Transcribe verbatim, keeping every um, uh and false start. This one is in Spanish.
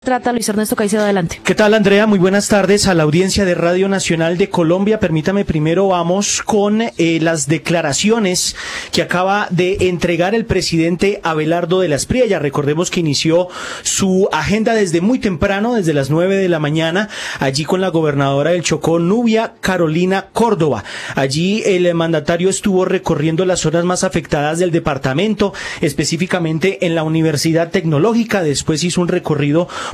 Trata Luis Ernesto Caicedo, adelante. ¿Qué tal, Andrea? Muy buenas tardes a la audiencia de Radio Nacional de Colombia. Permítame primero vamos con eh, las declaraciones que acaba de entregar el presidente Abelardo de la Espriella. Recordemos que inició su agenda desde muy temprano, desde las nueve de la mañana, allí con la gobernadora del Chocó, Nubia Carolina Córdoba. Allí el mandatario estuvo recorriendo las zonas más afectadas del departamento, específicamente en la Universidad Tecnológica. Después hizo un recorrido